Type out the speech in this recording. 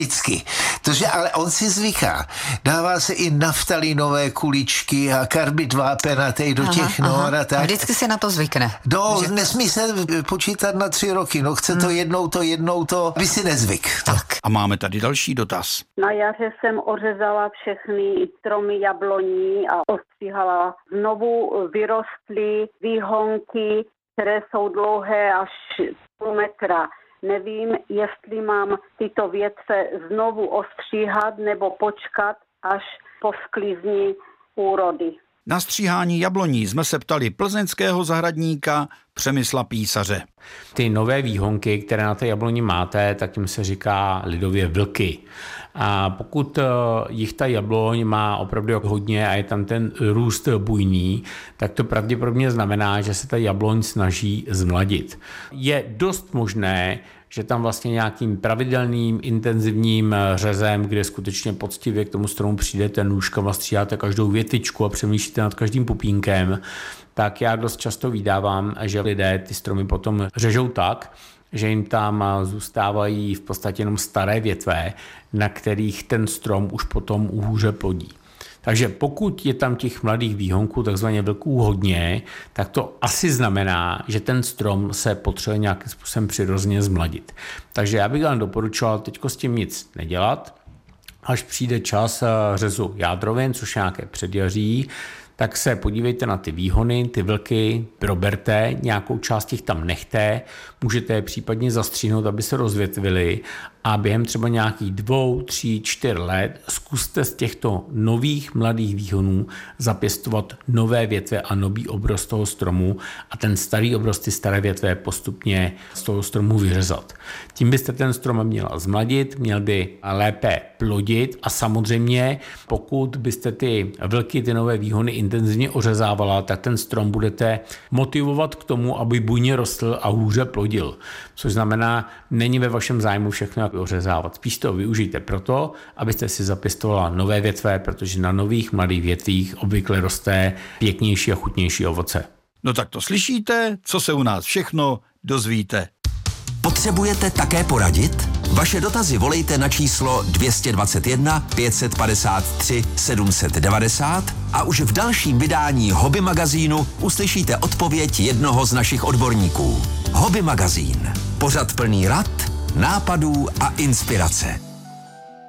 Vždycky. Ale on si zvyká. Dává se i naftalinové kuličky a karbid vápenatej do těch nor a tak. Vždycky si na to zvykne. Nesmí se počítat na 3 roky. Chce to jednou to, aby si nezvyk. Tak. A máme tady další dotaz. Na jaře jsem ořezala všechny stromy jabloní a ostříhala. Znovu vyrostly výhonky, které jsou dlouhé až půl metra. Nevím, jestli mám tyto větve znovu ostříhat nebo počkat až po sklizni úrody. Na stříhání jabloní jsme se ptali plzeňského zahradníka Přemysla Písaře. Ty nové výhonky, které na té jabloni máte, tak jim se říká lidově vlky. A pokud jich ta jabloň má opravdu hodně a je tam ten růst bujný, tak to pravděpodobně znamená, že se ta jabloň snaží zmladit. Je dost možné, že tam vlastně nějakým pravidelným, intenzivním řezem, kde skutečně poctivě k tomu stromu přijdete nůžkama, stříháte každou větičku a přemýšlíte nad každým pupínkem, tak já dost často vídávám, že lidé ty stromy potom řežou tak, že jim tam zůstávají v podstatě jenom staré větve, na kterých ten strom už potom hůře plodí. Takže pokud je tam těch mladých výhonků, takzvaně vlků, hodně, tak to asi znamená, že ten strom se potřebuje nějakým způsobem přirozeně zmladit. Takže já bych vám doporučoval teďko s tím nic nedělat, až přijde čas řezu jádrovin, což je nějaké předjaří, tak se podívejte na ty výhony, ty vlky, proberte, nějakou část jich tam nechte, můžete je případně zastříhnout, aby se rozvětvily a během třeba nějakých 2, 3, 4 let zkuste z těchto nových mladých výhonů zapěstovat nové větve a nový obrost toho stromu a ten starý obrost, ty staré větve postupně z toho stromu vyřezat. Tím byste ten strom měla zmladit, měl by lépe plodit a samozřejmě pokud byste ty vlky, ty nové výhony intenzivně ořezávala, tak ten strom budete motivovat k tomu, aby bujně rostl a hůře plodil. Což znamená, není ve vašem zájmu všechno ořezávat. Spíš to využijte proto, abyste si zapěstovala nové větve, protože na nových mladých větvích obvykle roste pěknější a chutnější ovoce. No tak to slyšíte, co se u nás všechno dozvíte. Potřebujete také poradit? Vaše dotazy volejte na číslo 221 553 790 a už v dalším vydání Hobby magazínu uslyšíte odpověď jednoho z našich odborníků. Hobby magazín. Pořad plný rad, nápadů a inspirace.